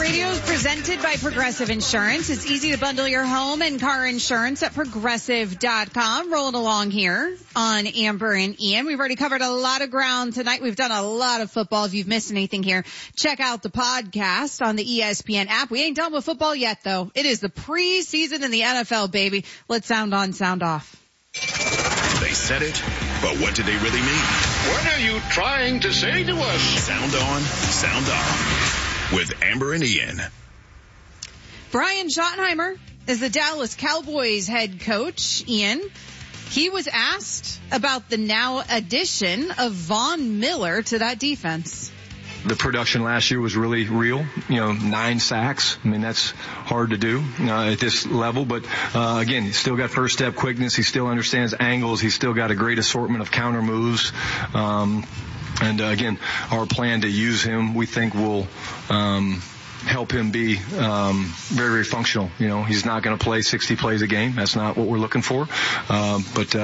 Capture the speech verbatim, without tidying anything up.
Radio is presented by Progressive Insurance. It's easy to bundle your home and car insurance at progressive dot com. Rolling along here on Amber and Ian. We've already covered a lot of ground tonight. We've done a lot of football. If you've missed anything here, check out the podcast on the E S P N app. We ain't done with football yet, though. It is the preseason in the N F L, baby. Let's sound on, sound off. They said it, but what did they really mean? What are you trying to say to us? Sound on, sound off with Amber and Ian. Brian Schottenheimer is the Dallas Cowboys head coach. Ian, he was asked about the now addition of Von Miller to that defense. The production last year was really real, you know, nine sacks. I mean, that's hard to do uh, at this level. But, uh, again, he's still got first step quickness. He still understands angles. He's still got a great assortment of counter moves. Um, and, uh, again, our plan to use him, we think will um, help him be um, very, very functional. You know, he's not going to play sixty plays a game. That's not what we're looking for. Uh, but, uh,